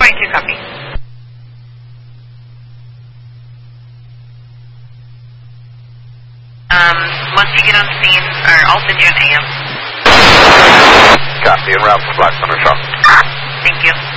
6.2, copy. Once you get on scene, or I'll send you an AM. Copy, en route to Black Thunder Truck. Thank you.